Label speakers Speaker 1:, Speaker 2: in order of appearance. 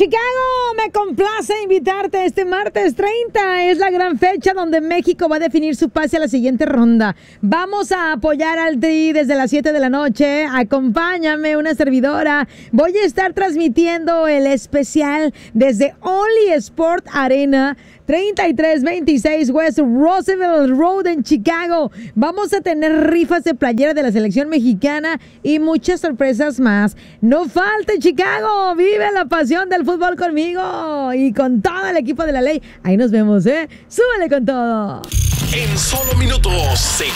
Speaker 1: Chicago, me complace invitarte este martes 30. Es la gran fecha donde México va a definir su pase a la siguiente ronda. Vamos a apoyar al Tri desde las 7 de la noche. Acompáñame, una servidora. Voy a estar transmitiendo el especial desde Only Sport Arena, 3326 West Roosevelt Road en Chicago. Vamos a tener rifas de playera de la selección mexicana y muchas sorpresas más. No falte, Chicago. Vive la pasión del fútbol conmigo y con todo el equipo de la ley. Ahí nos vemos, ¿eh? Súbele con todo.
Speaker 2: En solo minutos